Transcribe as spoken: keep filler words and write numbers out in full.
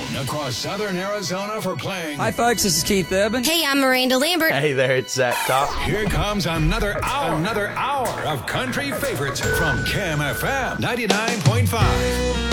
across southern Arizona for playing. Hi, folks. This is Keith Urban. Hey, I'm Miranda Lambert. Hey there, it's Zach Top. Here comes another hour, another hour of country favorites from K M F M ninety-nine point five.